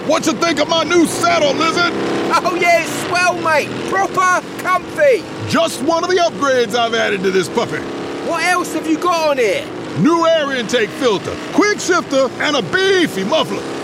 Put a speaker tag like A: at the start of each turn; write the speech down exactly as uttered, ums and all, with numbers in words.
A: What you think of my new saddle, Lizard?
B: Oh yeah, it's swell, mate. Proper comfy.
A: Just one of the upgrades I've added to this puppy.
B: What else have you got on here?
A: New air intake filter, quick shifter, and a beefy muffler.